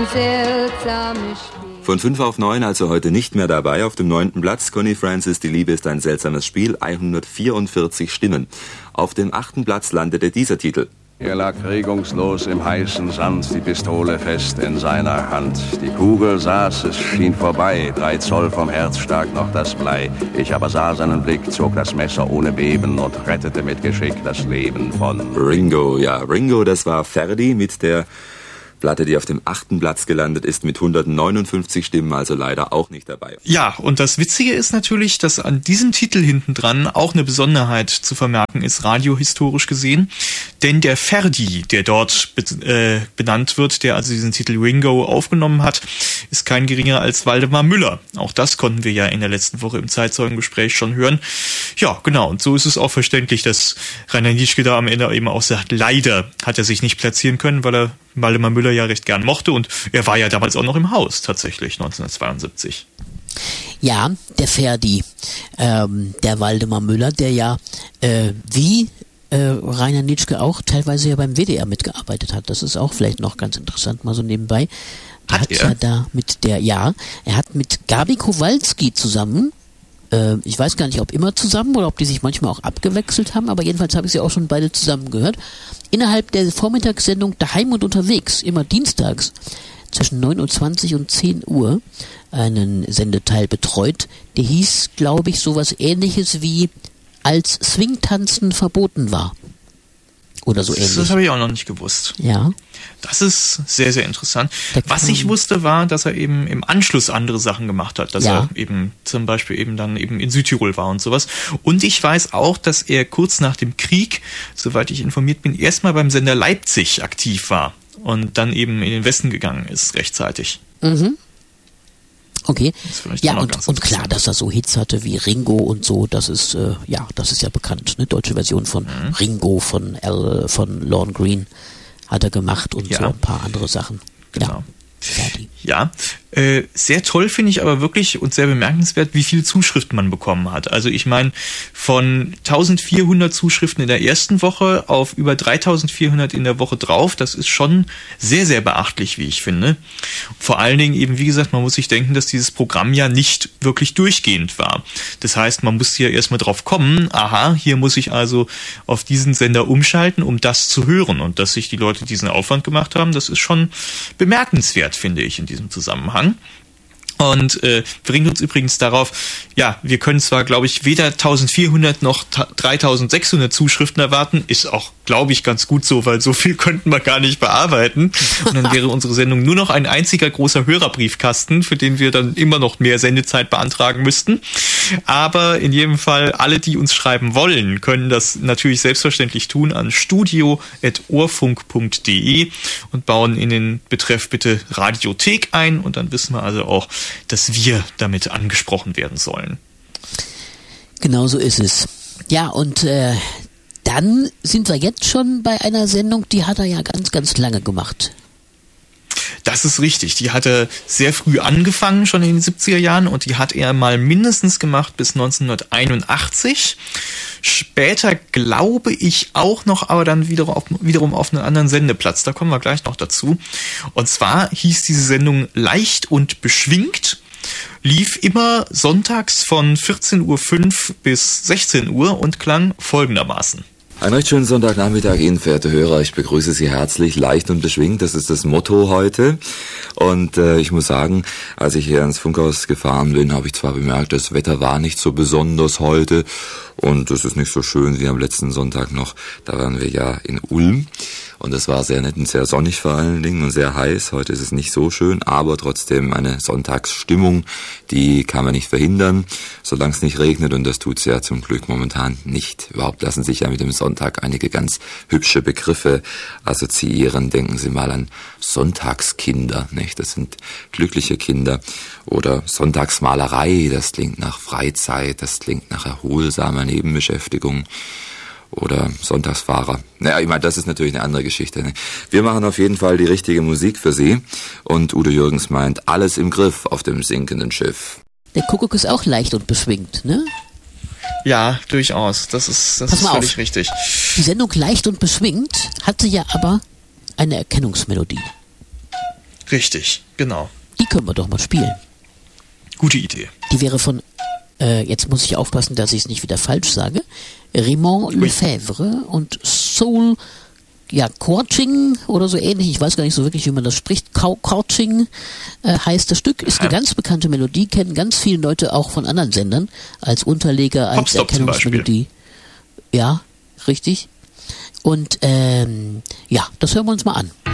seltsames Spiel. Von 5 auf 9, also heute nicht mehr dabei. Auf dem 9. Platz Connie Francis, Die Liebe ist ein seltsames Spiel, 144 Stimmen. Auf dem 8. Platz landete dieser Titel. Er lag regungslos im heißen Sand, die Pistole fest in seiner Hand. Die Kugel saß, es schien vorbei, 3 Zoll vom Herz stak noch das Blei. Ich aber sah seinen Blick, zog das Messer ohne Beben und rettete mit Geschick das Leben von Ringo. Ja, Ringo, das war Ferdi mit der Platte, die auf dem 8. Platz gelandet ist, mit 159 Stimmen, also leider auch nicht dabei. Ja, und das Witzige ist natürlich, dass an diesem Titel hinten dran auch eine Besonderheit zu vermerken ist, radiohistorisch gesehen. Denn der Ferdi, der dort benannt wird, der also diesen Titel Ringo aufgenommen hat, ist kein geringer als Waldemar Müller. Auch das konnten wir ja in der letzten Woche im Zeitzeugengespräch schon hören. Ja, genau, und so ist es auch verständlich, dass Rainer Nitschke da am Ende eben auch sagt, leider hat er sich nicht platzieren können, weil er Waldemar Müller ja recht gern mochte und er war ja damals auch noch im Haus, tatsächlich, 1972. Ja, der Ferdi, der Waldemar Müller, der ja wie Rainer Nitschke auch teilweise ja beim WDR mitgearbeitet hat. Das ist auch vielleicht noch ganz interessant, mal so nebenbei. Er hat mit Gabi Kowalski zusammen, ich weiß gar nicht, ob immer zusammen oder ob die sich manchmal auch abgewechselt haben, aber jedenfalls habe ich sie auch schon beide zusammen gehört. Innerhalb der Vormittagssendung Daheim und unterwegs, immer dienstags, zwischen 9.20 Uhr und 10 Uhr, einen Sendeteil betreut. Der hieß, glaube ich, sowas Ähnliches wie Als Swingtanzen verboten war. Oder so ähnlich. Das habe ich auch noch nicht gewusst. Ja. Das ist sehr, sehr interessant. Was ich wusste, war, dass er eben im Anschluss andere Sachen gemacht hat. Dass er eben zum Beispiel eben dann eben in Südtirol war und sowas. Und ich weiß auch, dass er kurz nach dem Krieg, soweit ich informiert bin, erstmal beim Sender Leipzig aktiv war. Und dann eben in den Westen gegangen ist, rechtzeitig. Mhm. Okay. Ja, und klar, dass er so Hits hatte wie Ringo und so, das ist ja bekannt, ne? Deutsche Version von Ringo von Lorne Green hat er gemacht und so ein paar andere Sachen. Genau. Ja, sehr toll finde ich aber wirklich und sehr bemerkenswert, wie viele Zuschriften man bekommen hat. Also ich meine, von 1400 Zuschriften in der ersten Woche auf über 3400 in der Woche drauf, das ist schon sehr, sehr beachtlich, wie ich finde. Vor allen Dingen eben, wie gesagt, man muss sich denken, dass dieses Programm ja nicht wirklich durchgehend war. Das heißt, man muss hier erstmal drauf kommen, aha, hier muss ich also auf diesen Sender umschalten, um das zu hören. Und dass sich die Leute diesen Aufwand gemacht haben, das ist schon bemerkenswert, finde ich, in diesem Zusammenhang. Und bringt uns übrigens darauf, ja, wir können zwar, glaube ich, weder 1400 noch 3600 Zuschriften erwarten, ist auch, glaube ich, ganz gut so, weil so viel könnten wir gar nicht bearbeiten. Und dann wäre unsere Sendung nur noch ein einziger großer Hörerbriefkasten, für den wir dann immer noch mehr Sendezeit beantragen müssten. Aber in jedem Fall, alle, die uns schreiben wollen, können das natürlich selbstverständlich tun an studio@ohrfunk.de und bauen in den Betreff bitte Radiothek ein und dann wissen wir also auch, dass wir damit angesprochen werden sollen. Genau so ist es. Ja, und dann sind wir jetzt schon bei einer Sendung, die hat er ja ganz, ganz lange gemacht. Das ist richtig. Die hat er sehr früh angefangen, schon in den 70er Jahren, und die hat er mal mindestens gemacht bis 1981. Später glaube ich auch noch, aber dann wiederum auf einen anderen Sendeplatz. Da kommen wir gleich noch dazu. Und zwar hieß diese Sendung Leicht und beschwingt, lief immer sonntags von 14.05 Uhr bis 16 Uhr und klang folgendermaßen. Einen recht schönen Sonntagnachmittag Ihnen, verehrte Hörer. Ich begrüße Sie herzlich, leicht und beschwingt. Das ist das Motto heute. Und ich muss sagen, als ich hier ans Funkhaus gefahren bin, habe ich zwar bemerkt, das Wetter war nicht so besonders heute. Und es ist nicht so schön wie am letzten Sonntag noch. Da waren wir ja in Ulm. Und es war sehr nett und sehr sonnig vor allen Dingen und sehr heiß. Heute ist es nicht so schön, aber trotzdem eine Sonntagsstimmung, die kann man nicht verhindern, solange es nicht regnet, und das tut's ja zum Glück momentan nicht. Überhaupt lassen sich ja mit dem Sonntag einige ganz hübsche Begriffe assoziieren. Denken Sie mal an Sonntagskinder, nicht? Das sind glückliche Kinder. Oder Sonntagsmalerei, das klingt nach Freizeit, das klingt nach erholsamer Nebenbeschäftigung. Oder Sonntagsfahrer. Naja, ich meine, das ist natürlich eine andere Geschichte. Ne? Wir machen auf jeden Fall die richtige Musik für Sie. Und Udo Jürgens meint, alles im Griff auf dem sinkenden Schiff. Der Kuckuck ist auch leicht und beschwingt, ne? Ja, durchaus. Das ist völlig richtig. Die Sendung Leicht und beschwingt hatte ja aber eine Erkennungsmelodie. Richtig, genau. Die können wir doch mal spielen. Gute Idee. Die wäre von, jetzt muss ich aufpassen, dass ich es nicht wieder falsch sage, Raymond Lefebvre und Soul, ja, Korching oder so ähnlich, ich weiß gar nicht so wirklich, wie man das spricht, Korching heißt das Stück, ist eine ganz bekannte Melodie, kennen ganz viele Leute auch von anderen Sendern, als Unterleger, als Erkennungsmelodie. Ja, richtig. Und ja, das hören wir uns mal an.